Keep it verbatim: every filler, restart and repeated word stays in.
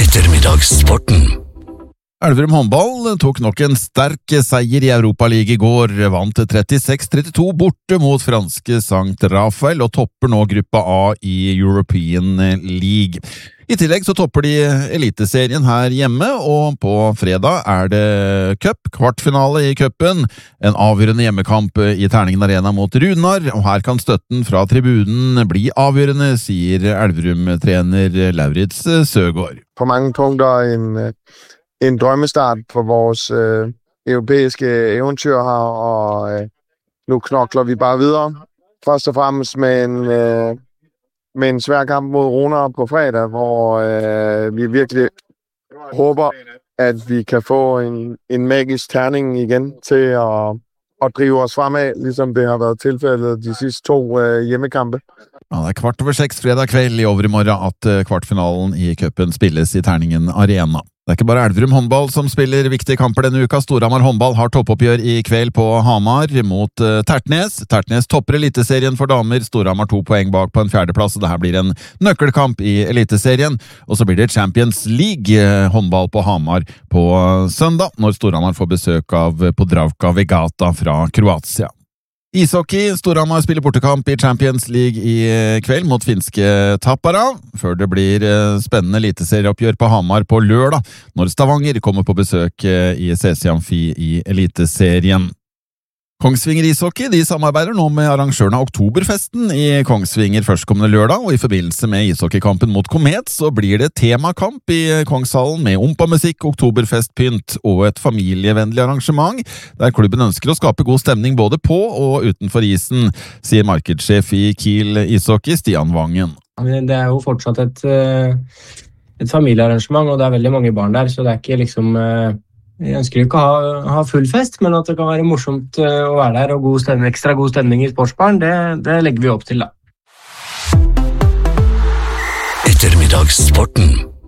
Ettermiddagssporten. Elverum håndball tok nok en sterk seier i Europa League i går, vant trettiseks trettito borte mot franske Sankt Rafael og topper nå gruppa A i European League. I tillegg så topper de eliteserien her hjemme, og på fredag er det cup, kvartfinale i cupen, en avgjørende hjemmekamp i Terningen Arena mot Runar, og her kan støtten fra tribunen bli avgjørende, sier Elverum-trener Lauritz Søgaard. På mange punkter en, en drømmestart for vores øh, europæiske eventyr her, og øh, nu knokler vi bare videre. Først og fremmest med en... Øh, med en svær kamp mod Runar på fredag, hvor øh, vi virkelig håber, at vi kan få en, en magisk terning igen til at, at drive os fremad, ligesom det har været tilfældet de sidste to øh, hjemmekampe. Ja, det er kvart over seks fredag kveld i overmorgen at kvartfinalen i cupen spilles i Terningen Arena. Det er ikke bare Elverum håndball som spiller viktige kamper denne uka. Storhamar håndball har toppoppgjør i kveld på Hamar mot uh, Tertnes. Tertnes topper eliteserien for damer. Storhamar to poeng bak på en fjerdeplass, og det her blir en nøkkelkamp i eliteserien. Og så blir det Champions League uh, håndball på Hamar på uh, søndag, når Storhamar får besøk av Podravka Vegata fra Kroatia. Ishockey, Storhamar spiller bortekamp i Champions League i kveld mot finske Tappara, før det blir spennende eliteserieoppgjør på Hamar på lørdag, når Stavanger kommer på besøk i C C Amfi i eliteserien. Kongsvinger ishockey, de samarbeider nå med arrangørene av Oktoberfesten i Kongsvinger førstkommende lørdag, og i forbindelse med ishockeykampen mot Komet så blir det temakamp i Kongshallen med ompamusikk, oktoberfestpynt og et familievennlig arrangement, der klubben ønsker å skape god stemning både på og utenfor isen, sier markedssjef i Kiel ishockey, Stian Vangen. Det er jo fortsatt et, et familiearrangement, og det er veldig mange barn der, så det er ikke liksom... Jeg ønsker ikke å ha, ha full fest, men at det kan være morsomt å være der, og god stemning, ekstra god stemning i sportsbaren, det, det legger vi opp til da. Ettermiddagssporten.